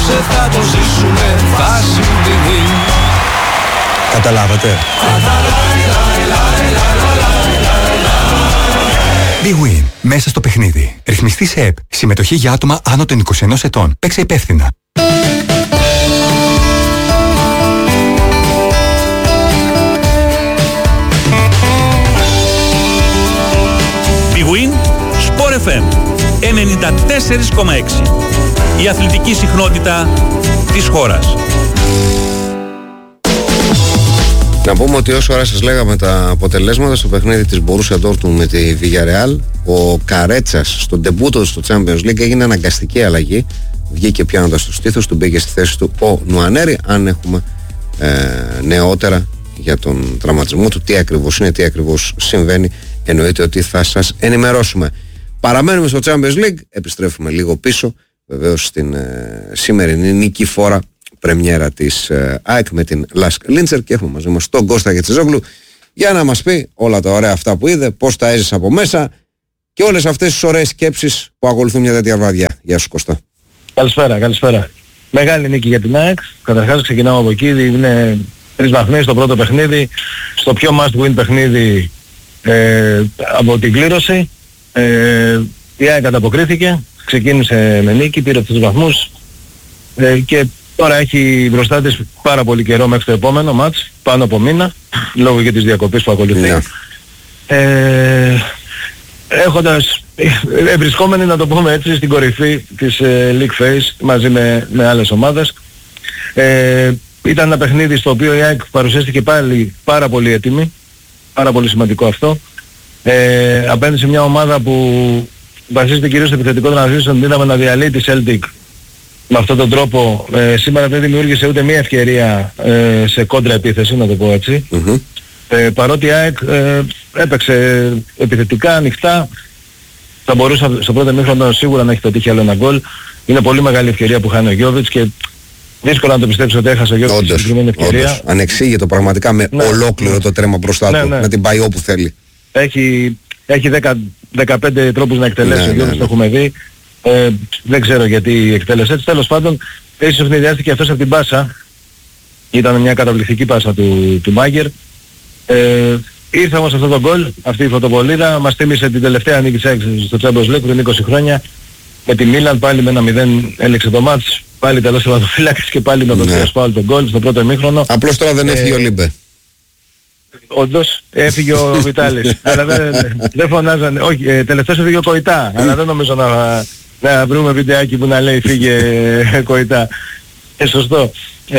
Απόψε θα το ζήσουμε φάση win-win. Καταλάβατε? Big Win. Μέσα στο παιχνίδι. Ρυθμιστή σε ΕΠ. Συμμετοχή για άτομα άνω των 21 ετών. Παίξε υπεύθυνα. Big Win, Sport FM 94,6. Η αθλητική συχνότητα της χώρας. Να πούμε ότι όσο ώρα σας λέγαμε τα αποτελέσματα στο παιχνίδι της Borussia Dortmund με τη Villarreal, ο Καρέτσας στον ντεμπούτο στο Champions League έγινε αναγκαστική αλλαγή. Βγήκε πιάνοντας το στήθος του, μπήκε στη θέση του ο Νουανέρη. Αν έχουμε νεότερα για τον τραυματισμό του, τι ακριβώς είναι, τι ακριβώς συμβαίνει, εννοείται ότι θα σας ενημερώσουμε. Παραμένουμε στο Champions League, επιστρέφουμε λίγο πίσω, βεβαίως στην σημερινή νικηφόρα πρεμιέρα της ΑΕΚ με την Λάσκ Λίντσερ, και έχουμε μαζί μας τον Κώστα Γετσιζόγλου για να μας πει όλα τα ωραία αυτά που είδε, πώς τα έζησε από μέσα και όλες αυτές τις ωραίες σκέψεις που ακολουθούν μια τέτοια βραδιά. Γεια σου Κώστα. Καλησπέρα. Μεγάλη νίκη για την ΑΕΚ. Καταρχάς ξεκινάμε από εκεί, είναι 3 βαθμοί στο πρώτο παιχνίδι, στο πιο must win παιχνίδι από την κλήρωση. Η ΑΕΚ ανταποκρίθηκε, ξεκίνησε με νίκη, πήρε τους βαθμούς και τώρα έχει μπροστά της πάρα πολύ καιρό μέχρι το επόμενο μάτς, πάνω από μήνα, λόγω και της διακοπής που ακολουθεί. Βρισκόμενοι, να το πούμε έτσι, στην κορυφή της League Phase μαζί με άλλες ομάδες. Ήταν ένα παιχνίδι στο οποίο η ΑΕΚ παρουσιάστηκε πάλι πάρα πολύ έτοιμη, πάρα πολύ σημαντικό αυτό. Απέναντι σε μια ομάδα που βασίζεται κυρίως στο επιθετικό transition, είδαμε να διαλύει τη Celtic με αυτόν τον τρόπο. Σήμερα δεν δημιούργησε ούτε μία ευκαιρία σε κόντρα επίθεση, να το πω έτσι. Παρότι η ΑΕΚ έπαιξε επιθετικά, ανοιχτά, θα μπορούσε στο πρώτο ημίχρονο σίγουρα να έχει πετύχει άλλο ένα γκολ. Είναι πολύ μεγάλη ευκαιρία που χάνει ο Γιόβιτς και δύσκολο να το πιστέψει ότι έχασε ο Γιόβιτς τη συγκεκριμένη ευκαιρία. Όντως, ανεξήγητο πραγματικά, με ολόκληρο το τρέμα μπροστά του, να την πάει όπου θέλει. Έχει 15 τρόπους να εκτελέσει ο Γιόβιτς, το έχουμε δει. Δεν ξέρω γιατί εκτέλεσε έτσι. Τέλος πάντων, ίσως ευνηδιάστηκε αυτός από την πάσα. Ήταν μια καταπληκτική πάσα του Μάγκερ. Ήρθε όμως αυτό το γκολ, αυτή η φωτοβολίδα, μας θύμισε την τελευταία νίκη στο Champions League πριν 20 χρόνια με τη Μίλαν, πάλι με 1-0 έλεξε το μάτς, πάλι τέλος τερματοφύλακας και πάλι με τον Τριασπάουλ τον γκολ στο πρώτο ημίχρονο. Απλώς τώρα δεν έφυγε ο Λίμπε. Όντως έφυγε ο Βιτάλης, αλλά δεν φωνάζανε, όχι, τελευταίος έφυγε ο Κοϊτά, αλλά δεν νομίζω να βρούμε βιντεάκι που να λέει φύγε Κοϊτά. Σωστό.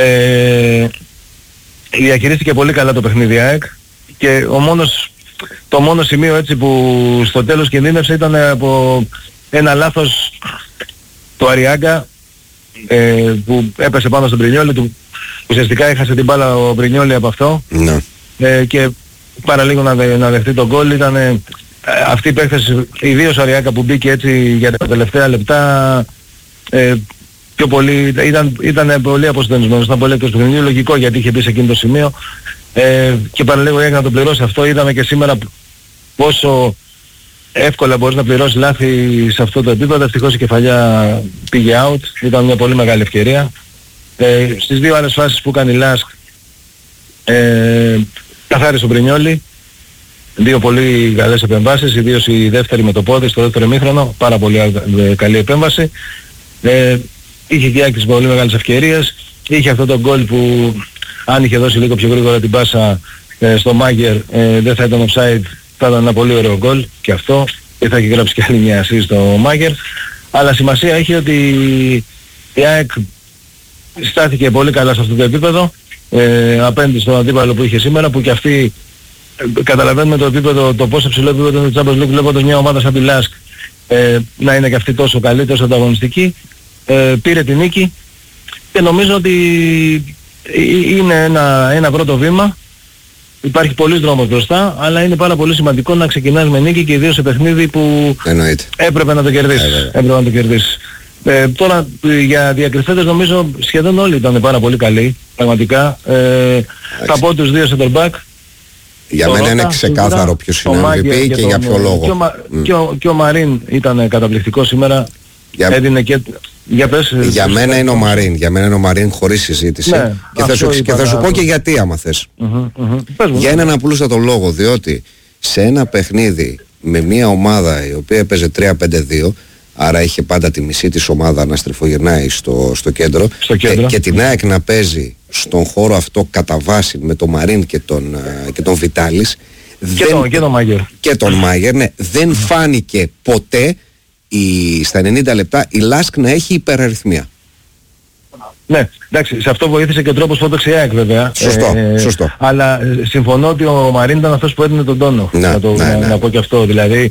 Διαχειρίστηκε πολύ καλά το παιχνίδι ΑΕΚ και το μόνο σημείο έτσι που στο τέλος κινδύνευσε ήταν από ένα λάθος του Αριάγκα που έπεσε πάνω στον Μπρινιόλι, ουσιαστικά έχασε την μπάλα ο Μπρινιόλι από αυτό και παραλίγο να δεχτεί τον γκολ. Ήταν αυτή η παίκταση, ιδίως ο Αριάγκα που μπήκε έτσι για τα τελευταία λεπτά, πιο πολύ, ήταν πολύ αποσυντονισμένος, ήταν πολύ εκτός του παιχνιδιού, λογικό γιατί είχε μπει σε εκείνο το σημείο και παραλίγο έγινε να το πληρώσει αυτό. Είδαμε και σήμερα πόσο εύκολα μπορείς να πληρώσεις λάθη σε αυτό το επίπεδο. Ευτυχώς η κεφαλιά πήγε out, ήταν μια πολύ μεγάλη ευκαιρία. Στις δύο άλλες φάσεις που έκανε η Λάσκ καθάρισε ο Μπρινιόλι, δύο πολύ καλές επεμβάσεις, ιδίως η δεύτερη με το πόδι στο δεύτερο ημίχρονο, πάρα πολύ καλή επέμβαση. Είχε και άκρης πολύ μεγάλες ευκαιρίες, είχε αυτό το γκολ που αν είχε δώσει λίγο πιο γρήγορα την πάσα στο Μάγκερ δεν θα ήταν offside, θα ήταν ένα πολύ ωραίο γκολ και αυτό, και θα έχει γράψει και άλλη μια assist στο Μάγκερ. Αλλά σημασία έχει ότι η ΑΕΚ στάθηκε πολύ καλά σε αυτό το επίπεδο απέναντι στον αντίπαλο που είχε σήμερα, που και αυτή καταλαβαίνουμε το επίπεδο, το πόσο ψηλό επίπεδο είναι το Champions League, βλέποντας μια ομάδα σαν τη Λάσκ να είναι και αυτή τόσο καλή, τόσο ανταγωνιστική. Πήρε τη νίκη και νομίζω ότι είναι ένα πρώτο βήμα. Υπάρχει πολλής δρόμος μπροστά, αλλά είναι πάρα πολύ σημαντικό να ξεκινάς με νίκη και ιδίως σε παιχνίδι που έπρεπε να το κερδίσεις. Τώρα για διακριθέντες νομίζω σχεδόν όλοι ήταν πάρα πολύ καλοί, πραγματικά. Θα πω τους δύο center back. Για μένα είναι ξεκάθαρο ποιος είναι ο MVP και για ποιο λόγο. Και ο Μαρίν ήταν καταπληκτικό σήμερα. έδινε και... Για μένα είναι ο Μαρίν. Για μένα είναι ο Μαρίν χωρίς συζήτηση. Ναι, και θα σου πω και γιατί άμα θες. Για έναν απλούστατο λόγο, διότι σε ένα παιχνίδι με μια ομάδα η οποία έπαιζε 3-5-2, άρα είχε πάντα τη μισή της ομάδα να στριφογυρνάει στο κέντρο, και την ΑΕΚ να παίζει στον χώρο αυτό κατά βάση με τον Μαρίν και τον Βιτάλης και τον Μάγερ, ναι, δεν φάνηκε ποτέ στα 90 λεπτά η Λάσκ να έχει υπεραριθμία. Ναι, εντάξει, σε αυτό βοήθησε και ο τρόπος που έπαιξε η ΑΕΚ βέβαια. Σωστό. Αλλά συμφωνώ ότι ο Μαρίν ήταν αυτός που έδινε τον τόνο. Να πω και αυτό. Δηλαδή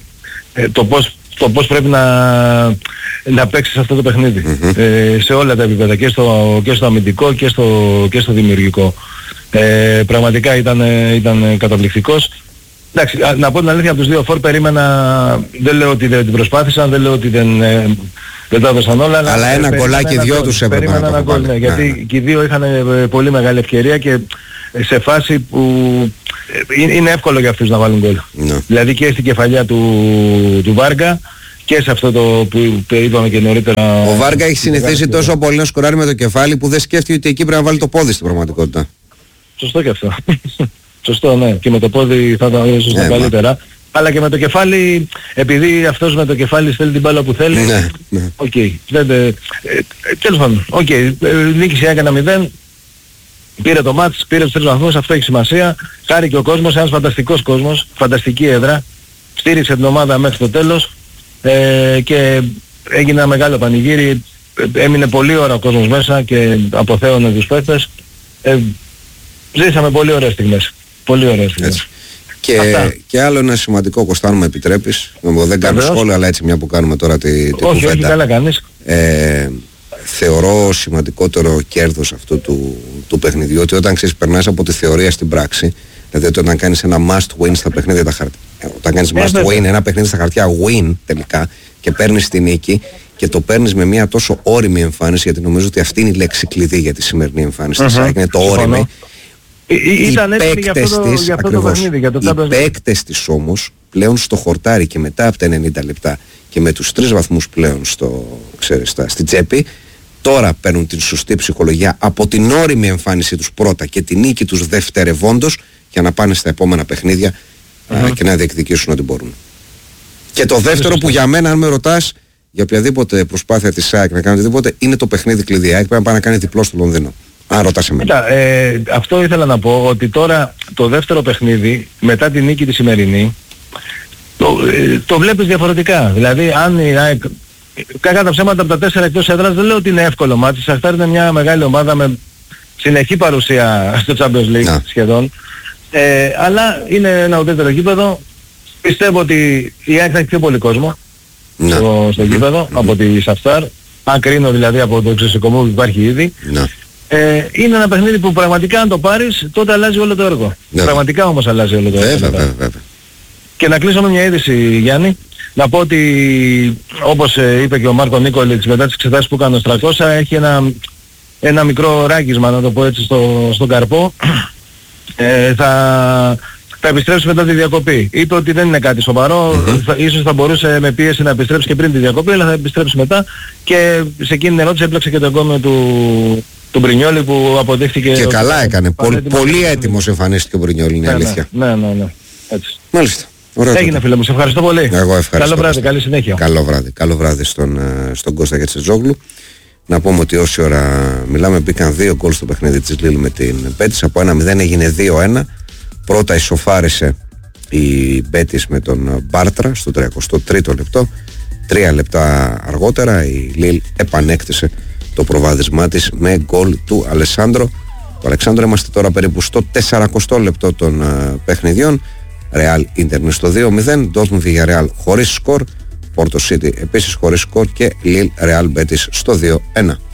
το πώς πρέπει να παίξεις αυτό το παιχνίδι. Σε όλα τα επίπεδα, και στο αμυντικό και στο δημιουργικό. Πραγματικά ήταν καταπληκτικός. Εντάξει, να πω την αλήθεια, από τους δύο φορ περίμενα, δεν λέω ότι δεν την προσπάθησαν, δεν λέω ότι δεν τα έδωσαν όλα, αλλά ένα γκολάκι δυο τους έπρεπε να το βάλουν. Γιατί και οι δύο είχαν πολύ μεγάλη ευκαιρία και σε φάση που είναι εύκολο για αυτούς να βάλουν γκολ. Δηλαδή και στην κεφαλιά του Βάργα και σε αυτό το που είπαμε και νωρίτερα. Ο Βάργα έχει συνηθίσει τόσο πολύ να σκοράρει με το κεφάλι που δεν σκέφτηκε ότι εκεί πρέπει να βάλει το πόδι στην πραγματικότητα. Σωστό και αυτό. Σωστό, ναι. Και με το πόδι θα ήταν ίσως καλύτερα. Αλλά και με το κεφάλι, επειδή αυτός με το κεφάλι στέλνει την μπάλα που θέλει. Ναι. Οκ. Τέλος πάντων. Οκ. Νίκησε η ΑΕΚ 1-0. Πήρε το μάτς, πήρε τους 3 βαθμούς. Αυτό έχει σημασία. Χάρη και ο κόσμος, ένας φανταστικός κόσμος. Φανταστική έδρα. Στήριξε την ομάδα μέχρι το τέλος. Και έγινε ένα μεγάλο πανηγύρι. Έμεινε πολλή ώρα ο κόσμος μέσα και αποθέωνε τους παίκτες. Ζήσαμε πολύ ωραίες στιγμές. Πολύ ωραίες στιγμές. Και άλλο ένα σημαντικό, Κωστά, μου επιτρέπεις, δεν κάνω σχόλιο, αλλά έτσι μια που κάνουμε τώρα την κουβέντα. Όχι, καλά κάνεις. Θεωρώ σημαντικότερο κέρδος αυτού του παιχνιδιού, ότι όταν περνάς από τη θεωρία στην πράξη, δηλαδή ότι όταν κάνεις ένα must win στα παιχνίδια τα χαρτιά, όταν κάνεις must win ένα παιχνίδι στα χαρτιά win τελικά και παίρνεις τη νίκη και το παίρνεις με μια τόσο όριμη εμφάνιση, γιατί νομίζω ότι αυτή είναι η λέξη κλειδί για τη σημερινή εμφάνιση της ΑΕΚ, είναι το όριμη. Ήταν έτοιμοι για αυτό το παιχνίδι, για το Champions League. Οι παίκτες της όμως πλέον στο χορτάρι και μετά από τα 90 λεπτά και με τους 3 βαθμούς πλέον στην τσέπη, τώρα παίρνουν την σωστή ψυχολογία από την όριμη εμφάνιση τους πρώτα και την νίκη τους δευτερευόντως για να πάνε στα επόμενα παιχνίδια και να διεκδικήσουν ό,τι μπορούν. Και το δεύτερο που για μένα, αν με ρωτάς, για οποιαδήποτε προσπάθεια της ΑΕΚ να κάνει οτιδήποτε, είναι το παιχνίδι κλειδί. Η ΑΕΚ πρέπει να πάει να κάνει διπλό στο Λονδίνο. Αν ρωτάς εμένα. Αυτό ήθελα να πω, ότι τώρα το δεύτερο παιχνίδι μετά τη νίκη τη σημερινή το βλέπεις διαφορετικά. Δηλαδή αν η ΑΕΚ, κακά τα ψέματα, από τα 4 εκτός έδρας, δεν λέω ότι είναι εύκολο μάτι. Η Σαχτάρ είναι μια μεγάλη ομάδα με συνεχή παρουσία στο Champions League σχεδόν, αλλά είναι ένα ουδέτερο γήπεδο. Πιστεύω ότι η ΑΕΚ θα έχει πιο πολύ κόσμο στο γήπεδο από τη Σαχτάρ, αν κρίνω δηλαδή από το εξωσυκομού που υπάρχει ήδη. Είναι ένα παιχνίδι που πραγματικά αν το πάρεις τότε αλλάζει όλο το έργο. Πραγματικά όμως αλλάζει όλο το έργο. Βέβαια. Και να κλείσω με μια είδηση, Γιάννη. Να πω ότι όπως είπε και ο Μάρκο Νίκολιτς μετά τις εξετάσεις που έκανε ο Στρακώσα, έχει ένα μικρό ράγισμα, να το πω έτσι, στον καρπό. Θα επιστρέψει μετά τη διακοπή. Είπε ότι δεν είναι κάτι σοβαρό, ίσως θα μπορούσε με πίεση να επιστρέψει και πριν τη διακοπή, αλλά θα επιστρέψει μετά. Και σε εκείνη την ερώτηση έπλεξε και το εγκόμιο του Μπρινιόλη που αποδείχθηκε... Και καλά έκανε. Πολύ έτοιμος εμφανίστηκε ο Μπρινιόλη, είναι αλήθεια. Ναι. Έτσι. Μάλιστα. Έγινε, φίλε μου, σε ευχαριστώ πολύ. Εγώ ευχαριστώ. Καλό βράδυ, καλή συνέχεια. Καλό βράδυ στον Κώστα Γετσετζόγλου. Να πούμε ότι όση ώρα μιλάμε μπήκαν 2 γκολ στο παιχνίδι της Λίλ με την Μπέτις. Από 1-0 έγινε 2-1. Πρώτα ισοφάρισε η Μπέτις με τον Μπάρτρα στο 33ο λεπτό. 3 λεπτά αργότερα η Λίλ επανέκτησε το προβάδισμά της με γκολ του Αλεσάνδρο. Το Αλεξάνδρο είμαστε τώρα περίπου στο 40ο λεπτό των παιχνιδιών. Real Inter στο 2-0, Dortmund Villarreal χωρίς σκορ, Porto City επίσης χωρίς σκορ και Lille Real Betis στο 2-1.